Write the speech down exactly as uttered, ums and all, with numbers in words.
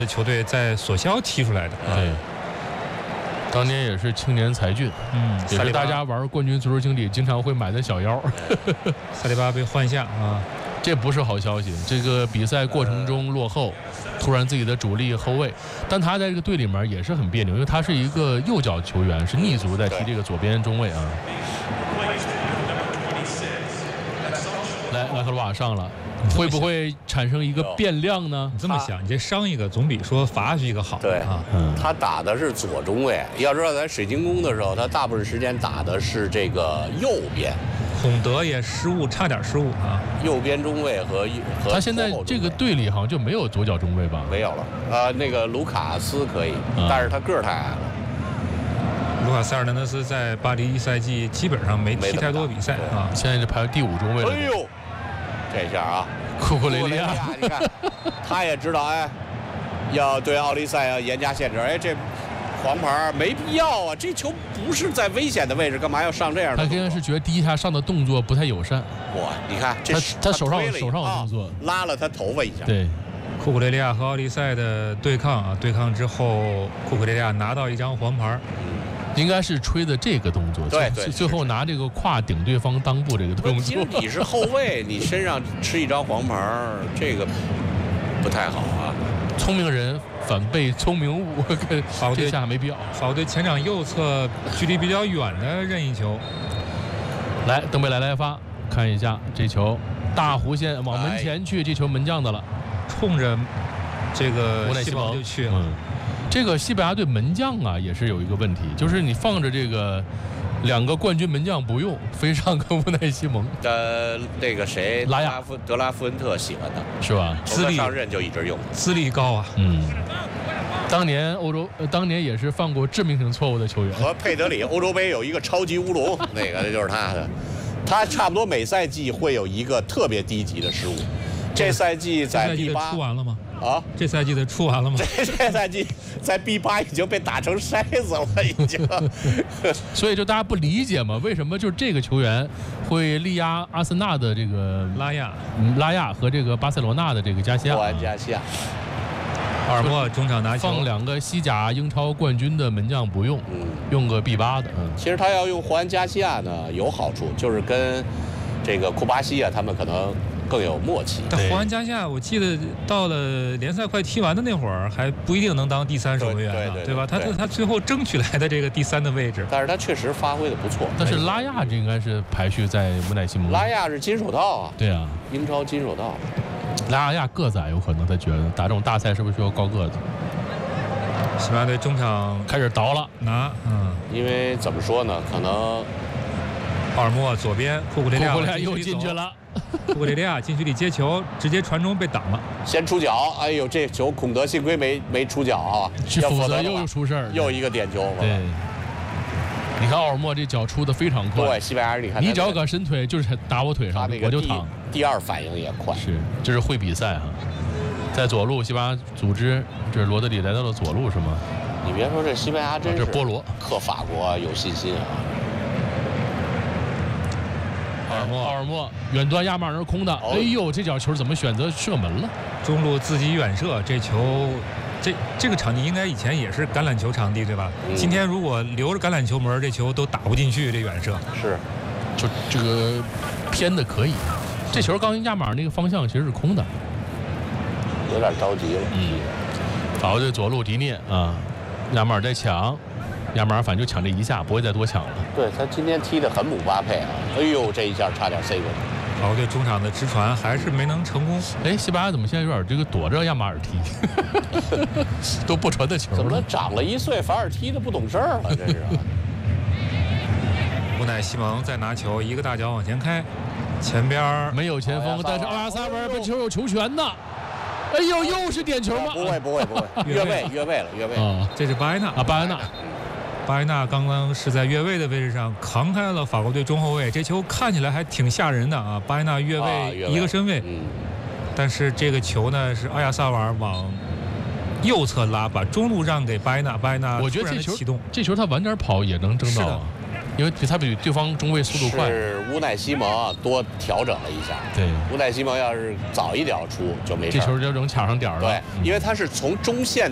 球队在索肖踢出来的。 对，当年也是青年才俊， 嗯， 也是大家玩冠军足球经理经常会买的小妖。 萨利巴被换下啊， 这不是好消息。这个比赛过程中落后，突然自己的主力后卫，但他在这个队里面也是很别扭，因为他是一个右脚球员，是逆足在踢这个左边中卫啊。来，拉克罗瓦上了。会不会产生一个变量呢？ 你这么想，你这伤一个总比说罚下去一个好。 对啊， 嗯，他打的是左中卫。要知道，在水晶宫的时候，他大部分时间打的是这个右边。 孔德也失误，差点失误啊。 右边中卫和和他现在这个队里好像就没有左脚中卫吧？ 没有了。呃，那个卢卡斯可以，嗯、但是他个儿太矮了。 卢卡斯·尔南德斯在巴黎一赛季基本上没踢太多比赛啊， 现在是排第五中卫了。 哎呦！这下啊， 库库雷利亚， 你看，他也知道，哎，要对奥利赛要严加限制。哎，这黄牌没必要啊，这球不是在危险的位置，干嘛要上这样的？ 他应该是觉得第一下上的动作不太友善。 哇，你看这他他手上手上有动作， 拉了他头发一下。 对， 库库雷利亚和奥利赛的对抗啊，对抗之后，库库雷利亚拿到一张黄牌。 应该是吹的这个动作， 对对， 最后拿这个胯顶对方裆部这个动作。 其实你是后卫，你身上吃一张黄牌，这个不太好啊。 聪明人反被聪明误，这下没必要。 法队前场右侧距离比较远的任意球， 来，登贝莱来发，看一下这球大弧线往门前去，这球门将的了， 冲着这个西蒙就去了。 嗯这个西班牙队门将啊，也是有一个问题，就是你放着这个两个冠军门将不用，非上个乌奈西蒙。 呃，那个谁， 拉亚夫德拉夫恩特喜欢他， 是吧？ 资历上任就一直用， 资历高啊。 嗯，当年欧洲，呃、当年也是犯过致命性错误的球员。 和佩德里欧洲杯有一个超级乌龙，那个就是他的。他差不多每赛季会有一个特别低级的失误。这赛季在 B 八出完了吗？ 啊， 这赛季的出完了吗？ 这这赛季在 B 八已经被打成筛子了，已经。 所以就大家不理解嘛，为什么就是这个球员会力压阿森纳的这个拉亚、 嗯、拉亚和这个巴塞罗那的这个加西亚。 霍安加西亚。 奥尔莫中场拿球， 放两个西甲英超冠军的门将不用， 嗯， 用个 B 八的。嗯， 其实他要用霍安加西亚呢有好处，就是跟这个库巴西啊他们可能更有默契。 但霍安加西亚，我记得到了联赛快踢完的那会儿，还不一定能当第三守门员呢，对吧？他他最后争取来的这个第三的位置， 但是他确实发挥的不错。 但是拉亚这应该是排序在乌奈西蒙。 拉亚是金手套啊， 对啊， 英超金手套。 拉亚个子矮，有可能他觉得打这种大赛是不是需要高个子？ 西班牙队中场开始倒了， 拿，嗯， 因为怎么说呢，可能奥尔莫左边，库库雷利亚又进去了。 库库雷利亚禁区里接球，直接传中被挡了， 先出脚。哎呦，这球孔德幸亏没没出脚啊， 否则又出事儿， 又一个点球。 对，你看奥尔莫这脚出的非常快。 对，西班牙人，你看， 你只要敢伸腿，就是打我腿上，我就躺。 第二反应也快， 是，这是会比赛哈。在左路，西班牙组织，这是罗德里来到了左路是吗？ 你别说，这西班牙真是这波罗克法国有信心啊。 奥尔莫， 奥尔莫远端压马尔空的，哎呦，这脚球怎么选择射门了？ 中路自己远射，这球，这这个场地应该以前也是橄榄球场地对吧？ 嗯、 今天如果留着橄榄球门，这球都打不进去，这远射是， 就这个偏的可以。这球刚压马尔那个方向其实是空的， 有点着急了。 嗯，法国队左路迪涅啊，亚马尔在抢，亚马尔反正就抢这一下，不会再多抢了。 对他今天踢得很姆巴佩啊！哎呦，这一下差点塞过去。 法国队中场的直传还是没能成功。 哎，西班牙怎么现在有点这个躲着亚马尔踢，都不传的球了？ 怎么长了一岁反而踢得不懂事儿了？这是、啊。 乌奈西蒙在拿球，一个大脚往前开。前边没有前锋，但是奥亚萨维尔本球有球权的。哎呦，又是点球吗？ 不会不会不会，越位越位了越位啊！ 这是巴埃纳啊，巴埃纳， 巴埃纳刚刚是在越位的位置上扛开了法国队中后卫，这球看起来还挺吓人的啊！巴埃纳越位一个身位， 嗯， 但是这个球呢是奥亚萨瓦尔往右侧拉，把中路让给巴埃纳，巴埃纳我觉得这球启动， 这球他晚点跑也能争到啊。 因为他比对方中卫速度快。 是乌奈西蒙多调整了一下。 对， 乌奈西蒙要是早一点出就没事。 这球就能抢上点了。 对，因为他是从中线。